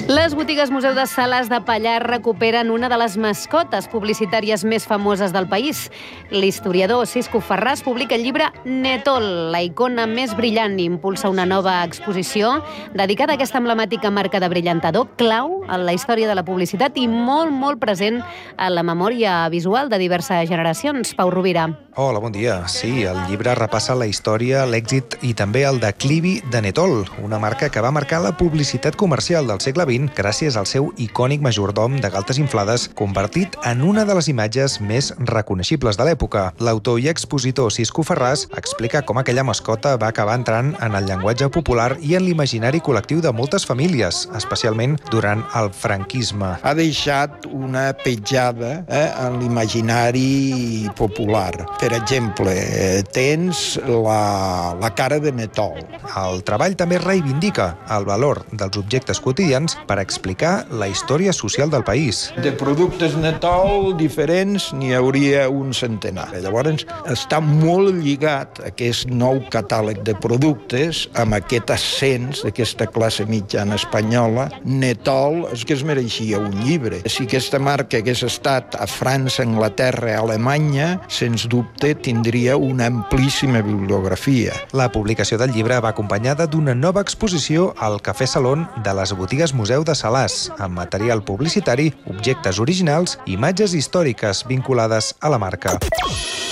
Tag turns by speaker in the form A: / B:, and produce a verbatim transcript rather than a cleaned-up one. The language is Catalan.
A: Les botigues Museu de Salàs de Pallars recuperen una de les mascotes publicitàries més famoses del país. L'historiador Cisco Ferràs publica el llibre Netol, la icona més brillant, i impulsa una nova exposició dedicada a aquesta emblemàtica marca de brillantador, clau en la història de la publicitat i molt, molt present en la memòria visual de diverses generacions. Pau Rovira.
B: Hola, bon dia. Sí, el llibre repassa la història, l'èxit i també el declivi de Netol, una marca que va marcar la publicitat comercial del segle vint gràcies al seu icònic majordom de galtes inflades convertit en una de les imatges més reconeixibles de l'època. L'autor i expositor Cisco Ferràs explica com aquella mascota va acabar entrant en el llenguatge popular i en l'imaginari col·lectiu de moltes famílies, especialment durant el franquisme.
C: Ha deixat una petjada eh, en l'imaginari popular. Per exemple, tens la, la cara de Netol.
B: El treball també reivindica el valor dels objectes quotidians per explicar la història social del país.
C: De productes Netol diferents n'hi hauria un centenar. Llavors, està molt lligat aquest nou catàleg de productes amb aquest ascens d'aquesta classe mitjana espanyola. Netol és que es mereixia un llibre. Si aquesta marca hagués estat a França, Anglaterra, Alemanya, sens dubte tindria una amplíssima bibliografia.
B: La publicació del llibre va acompanyada d'una nova exposició al Cafè Salón de les botigues Museu de Salàs, amb material publicitari, objectes originals i imatges històriques vinculades a la marca.